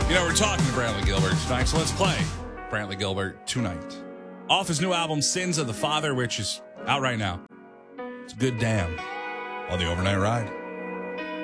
You know, we're talking to Brantley Gilbert tonight, so let's play Brantley Gilbert tonight. Off his new album, Sins of the Father, which is out right now. It's a good damn on the Overnight Ride.